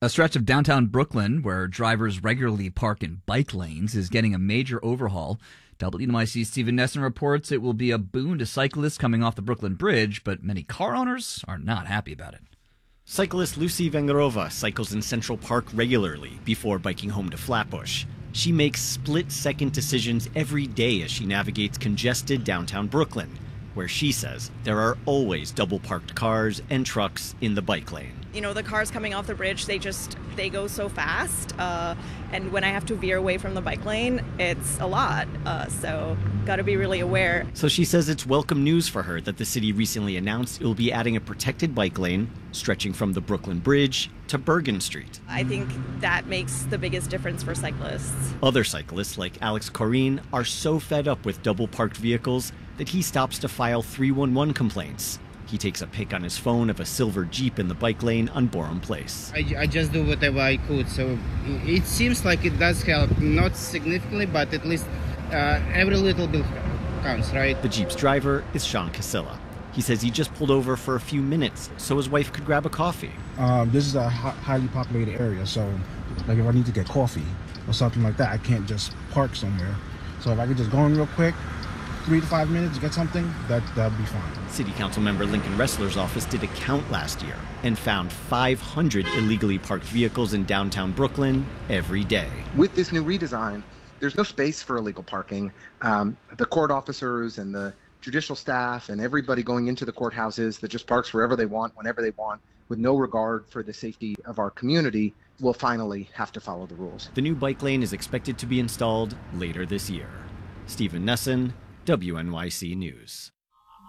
A stretch of downtown Brooklyn where drivers regularly park in bike lanes is getting a major overhaul. WNYC's Stephen Nesson reports it will be a boon to cyclists coming off the Brooklyn Bridge, but many car owners are not happy about it. Cyclist Lucy Vengerova cycles in Central Park regularly before biking home to Flatbush. She makes split-second decisions every day as she navigates congested downtown Brooklyn, where she says there are always double-parked cars and trucks in the bike lane. You know, the cars coming off the bridge, they go so fast. And when I have to veer away from the bike lane, it's a lot. So got to be really aware. So she says it's welcome news for her that the city recently announced it will be adding a protected bike lane stretching from the Brooklyn Bridge to Bergen Street. I think that makes the biggest difference for cyclists. Other cyclists like Alex Corrine are so fed up with double-parked vehicles that he stops to file 311 complaints. He takes a pic on his phone of a silver Jeep in the bike lane on Borum Place. I just do whatever I could, so it seems like it does help, not significantly, but at least every little bit counts, right? The Jeep's driver is Sean Casilla. He says he just pulled over for a few minutes so his wife could grab a coffee. This is a highly populated area, so like if I need to get coffee or something like that, I can't just park somewhere. So if I could just go in real quick, 3 to 5 minutes, get something, that'd be fine. City Council member Lincoln Ressler's office did a count last year and found 500 illegally parked vehicles in downtown Brooklyn every day. With this new redesign, there's no space for illegal parking. The court officers and the judicial staff and everybody going into the courthouses that just parks wherever they want, whenever they want, with no regard for the safety of our community, will finally have to follow the rules. The new bike lane is expected to be installed later this year. Stephen Nesson, WNYC News.